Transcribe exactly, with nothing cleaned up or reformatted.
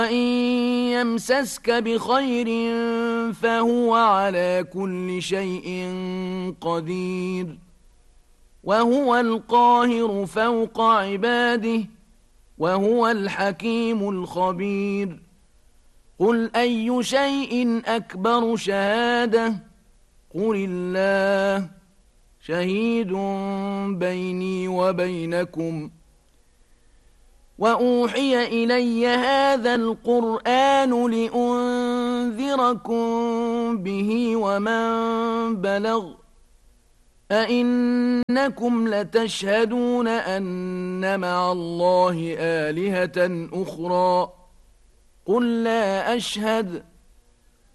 وإن يمسسك بخير فهو على كل شيء قدير وهو القاهر فوق عباده وهو الحكيم الخبير قل أي شيء أكبر شهادة قل الله شهيد بيني وبينكم وأوحي إلي هذا القرآن لأنذركم به ومن بلغ أئنكم لتشهدون أن مع الله آلهة أخرى قل لا أشهد